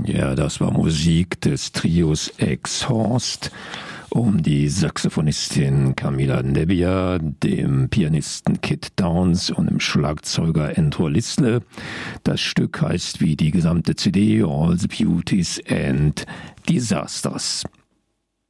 Ja, das war Musik des Trios Exhaust um die Saxophonistin Camila Nebbia, dem Pianisten Kit Downs und dem Schlagzeuger Andrew Lisle. Das Stück heißt wie die gesamte CD All the Beauties and Disasters.